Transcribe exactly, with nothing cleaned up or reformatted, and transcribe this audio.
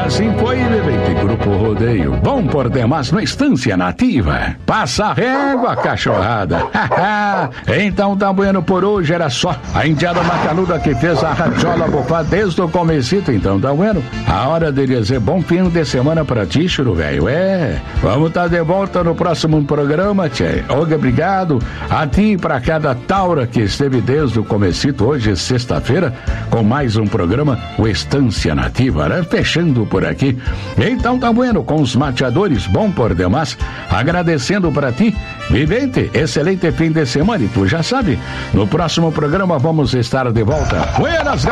Assim foi, Vivente. Grupo Rodeio. Bom por demais no Estância Nativa. Passa a régua, cachorrada. Então tá bueno por hoje, era só. A indiada macanuda que fez a radiola bufar desde o comecito, então tá bueno. A hora de dizer bom fim de semana pra ti, churu velho. É, vamos tá de volta no próximo programa, tchê. Obrigado a ti e pra cada taura que esteve desde o comecito, hoje, sexta-feira, com mais um programa, o Estância Nativa, né? Fechando por aqui. Então tá bueno, com os mateadores, bom por demais, agradecendo pra ti, Vivente, excelente fim de semana, e tu já sabe, no próximo programa vamos estar de volta. Buenas